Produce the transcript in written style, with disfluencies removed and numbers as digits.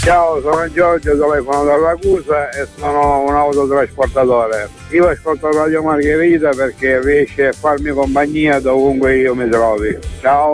Ciao, sono Giorgio, telefono da Ragusa e sono un autotrasportatore. Io ascolto Radio Margherita perché riesce a farmi compagnia dovunque io mi trovi. Ciao.